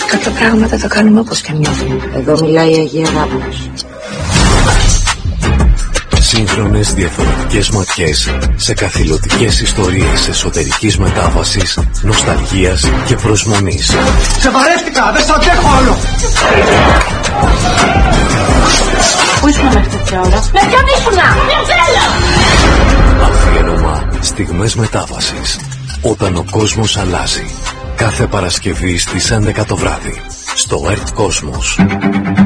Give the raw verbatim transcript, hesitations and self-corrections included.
Κάποια πράγματα τα κάνουμε όπως και νιώθουμε. Εδώ μιλάει η Αγία Αγάπης. Σύγχρονες διαφορετικές ματιές σε καθηλωτικές ιστορίες εσωτερικής μετάβασης, νοσταλγίας και προσμονής. Σε βαρέθηκα, δεν σ' αντέχω άλλο! Πού ήσουν μέχρι τέτοια ώρα? Με ποιον ήσουνα! Δεν θέλω! Αφιέρωμα στιγμές μετάβασης. Όταν ο κόσμος αλλάζει. Κάθε Παρασκευή στις έντεκα το βράδυ. Στο Earth Cosmos.